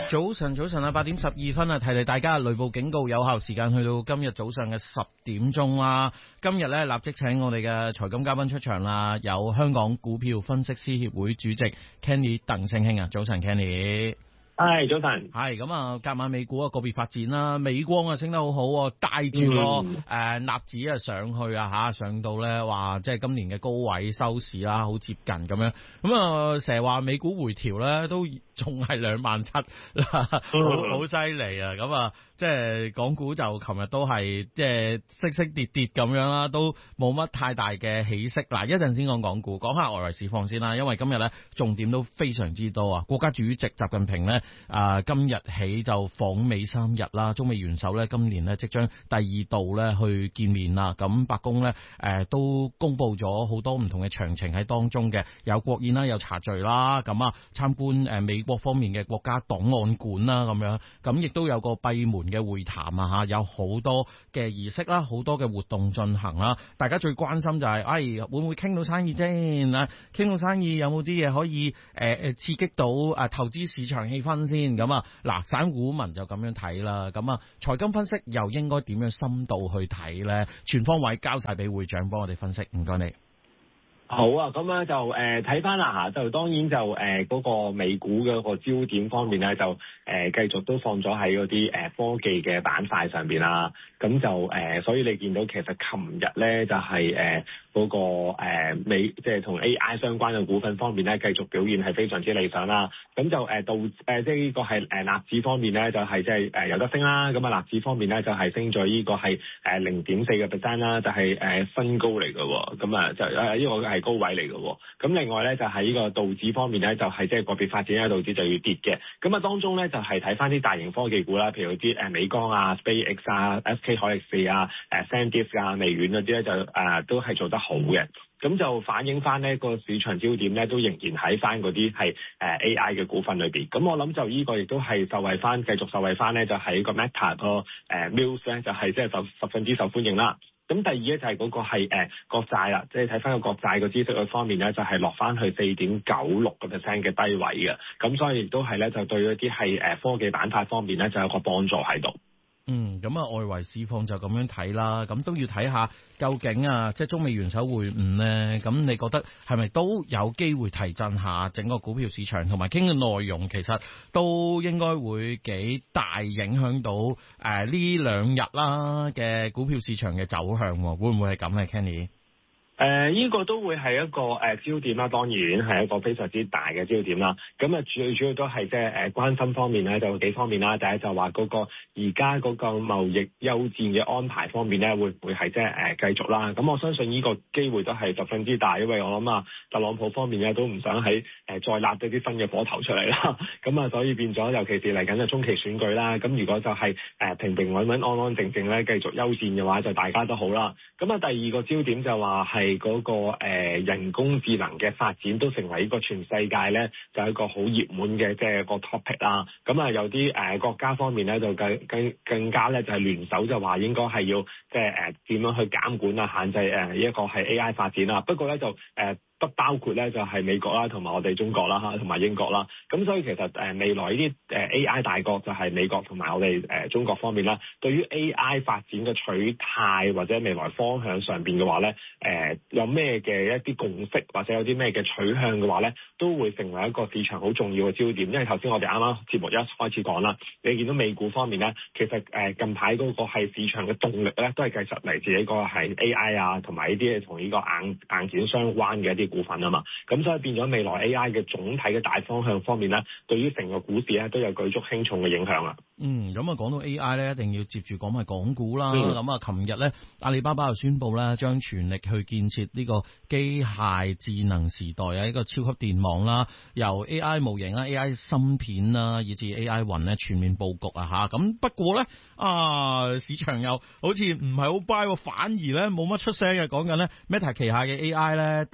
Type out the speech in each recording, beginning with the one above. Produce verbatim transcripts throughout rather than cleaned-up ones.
早晨，早晨啊，八點十二分啊，提提大家，雷暴警告有效時間去到今日早上嘅十點鐘啦。今日咧立即請我哋嘅財金嘉賓出場啦，有香港股票分析師協會主席 Kenny 鄧聲興啊，早晨 Kenny。 係早晨， 係咁啊，隔晚美股啊個別發展啦，美光啊升得好好，帶住個誒納指啊上去啊吓，上到咧話即係今年嘅高位收市啦，好接近咁樣。咁啊成日話美股回調咧，都仲係兩萬七，好好犀利啊！咁啊，即係港股就琴日都係即係升升跌跌咁樣啦，都冇乜太大嘅起色。嗱，一陣先講港股，講下外圍市況先啦，因為今日咧重點都非常之多啊！國家主席習近平咧。啊！今日起就訪美三日啦，中美元首咧今年咧即將第二度咧去見面啦。咁白宮咧誒都公布咗好多唔同嘅詳情喺當中嘅，有國宴啦，有茶敘啦，咁啊參觀誒美國方面嘅國家檔案館啦，咁樣咁亦都有個閉門嘅會談啊嚇，有好多嘅儀式啦，好多嘅活動進行啦。大家最關心就係、是，哎會唔會傾到生意先啊？傾到生意有冇啲嘢可以誒誒、呃、刺激到啊投資市場氣氛先？咁啊，嗱，散股民就咁樣睇啦。咁啊，財金分析又應該點樣深度去睇咧？全方位交晒俾會長幫我哋分析，唔該你。 好啊，咁咧就誒睇翻啦嚇，就當然就誒嗰、呃那個美股嘅個焦點方面咧，就誒、呃、繼續都放咗喺嗰啲誒科技嘅板塊上邊啦。咁就誒、呃，所以你見到其實琴日咧就係誒嗰個誒、呃、美，即係同 A I 相關嘅股份方面咧，繼續表現係非常之理想啦。咁就誒道誒即係呢個係誒納指方面咧，就係即係誒有得升啦。咁啊納指方面咧就係、是、升咗呢個係誒零點四個 percent 啦，就係、是、誒新高嚟嘅。咁啊就誒呢、這個係高位嚟嘅。咁另外咧就喺呢個道指方面咧，就係即係個別發展咧，道指就要跌嘅。咁啊當中咧就係睇翻啲大型科技股啦，譬如啲誒美光啊、SpaceX 啊、S K 海力士啊、誒 SanDisk 啊、微軟嗰啲咧就誒、呃、都係做得好嘅。咁就反映翻呢個市場焦點咧，都仍然喺翻嗰啲係誒 A I 嘅股份裏邊。咁我諗就呢個亦都係受惠翻，繼續受惠翻咧，就喺個 Meta 個誒 Muse 咧，就係即係十十分之受歡迎啦。咁第二咧就係嗰個係誒國債啦，即係睇翻個國債個孳息率方面咧，就係落翻去四點九六個 percent 嘅低位嘅。咁所以亦都係咧，就對一啲係誒科技板塊方面咧，就有個幫助喺度。 嗯，咁啊，外圍市況就咁樣睇啦，咁都要睇下究竟啊，即係中美元首會晤咧，咁你覺得係咪都有機會提振下整個股票市場，同埋傾嘅內容其實都應該會幾大影響到誒呢兩日啦嘅股票市場嘅走向，會唔會係咁咧 Kenny？ 誒、呃，呢、這個都會係一個誒、呃、焦點啦，當然係一個非常之大嘅焦點啦。咁啊，最主要都係即係誒關心方面咧，就幾方面啦。第一就話嗰個而家嗰個貿易休戰嘅安排方面咧，會唔會係即係誒繼續啦？咁我相信呢個機會都係十分之大，因為我諗啊，特朗普方面咧都唔想喺誒、呃、再立咗啲新嘅火頭出嚟啦。咁啊，所以變咗，尤其是嚟緊嘅中期選舉啦。咁如果就係、是、誒、呃、平平穩穩、安安靜靜咧，繼續休戰嘅話，就大家都好啦。咁啊，第二個焦點就話係。係、那、嗰個誒、呃、人工智能嘅發展都成為一個全世界咧就係一個好熱門嘅即係個 topic 啦。咁啊有啲誒、呃、國家方面咧就更更更加咧就係、是、聯手就話應該係要即係誒點樣去監管啊限制誒、呃、一個係 A I 發展啦。不過咧就誒。呃不包括咧就係美國啦，同埋我哋中國啦嚇，同埋英國啦。咁所以其實誒未來呢啲誒 A I 大國就係美國同埋我哋誒中國方面啦。對於 A I 發展嘅取態或者未來方向上邊嘅話咧，誒有咩嘅一啲共識或者有啲咩嘅取向嘅話咧，都會成為一個市場好重要嘅焦點。因為頭先我哋啱啱節目一開始講啦，你見到美股方面咧，其實誒近排嗰個係市場嘅動力咧，都係繼續嚟自呢個係 A I 啊，同埋呢啲同呢個硬硬件相關嘅一啲股份啊嘛，咁所以變咗未來 A I 嘅總體嘅大方向方面咧，對於成個股市咧都有舉足輕重嘅影響啦。 嗯，咁啊講到 A I 咧，一定要接住講埋港股啦。咁、嗯、啊，琴日咧阿里巴巴就宣布咧，將全力去建設呢個機械智能時代啊，呢個超級電網啦，由 A I 模型啦、A I 芯片啦，以至 A I 雲咧全面佈局啊吓。咁不過咧啊，市場又好似唔係好 buy，反而咧冇乜出聲嘅，講緊咧 Meta 旗下嘅 A I 咧代理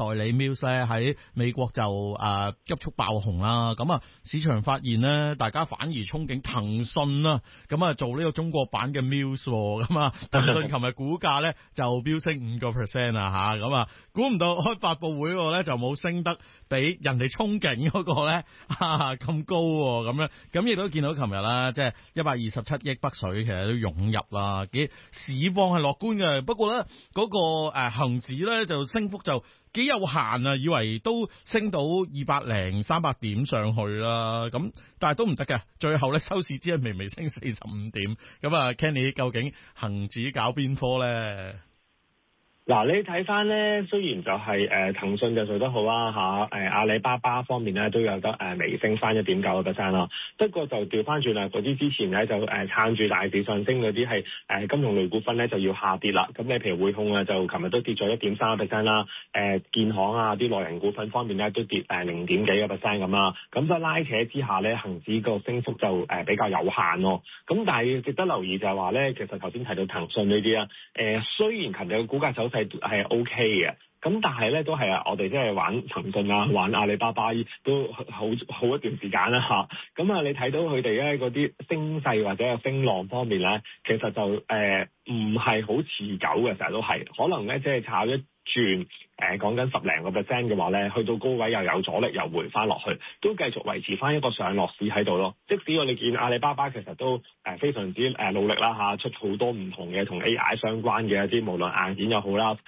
Mills 咧喺美國就誒、呃、急速爆紅啦。咁啊，市場發現咧，大家反而憧憬騰訊啦，咁啊做呢個中國版嘅 Mills，咁啊騰訊琴日股價咧就飆升五個 percent 啊吓，咁啊估唔到開發佈會嗰個咧就冇升得比人哋憧憬嗰個咧咁高咁樣，咁亦都見到琴日啦，即係一百二十七億北水其實都湧入啦，幾市況係樂觀嘅，不過咧嗰、那個誒恒指咧就升幅就幾有限啊，以為都升到二百零三百點上去啦，咁但係都唔得嘅，最後咧收市只係微微升四十五點，咁啊 Kenny 究竟恒指搞邊科咧？ 嗱，你睇翻咧，雖然就係誒騰訊就做得好啦嚇，誒阿里巴巴方面咧都有得誒微升翻一點九個 percent 啦。不過就調翻轉啦，嗰啲之前咧就誒撐住大市上升嗰啲係誒金融類股份咧就要下跌啦。咁你譬如匯控啊，就琴日都跌咗一點三個 percent 啦。誒建行啊啲內銀股份方面咧都跌誒零點幾個 percent 咁啦。咁所以拉扯之下咧，恒指個升幅就誒比較有限咯。咁但係值得留意就係話咧，其實頭先提到騰訊呢啲啊，誒雖然琴日嘅股價走係係 O K 嘅，咁但係咧都係啊，我哋即係玩騰訊啊，玩阿里巴巴都好好一段時間啦嚇。咁啊，你睇到佢哋咧嗰啲升勢或者係升浪方面咧，其實就誒唔係好持久嘅，成日都係可能咧即係炒一轉誒講緊十零個 percent 嘅話咧，去到高位又有阻力，又回翻落去，都繼續維持翻一個上落市喺度咯。即使我哋見阿里巴巴其實都誒非常之誒努力啦嚇，出好多唔同嘅同 A I 相關嘅一啲無論硬件又好啦。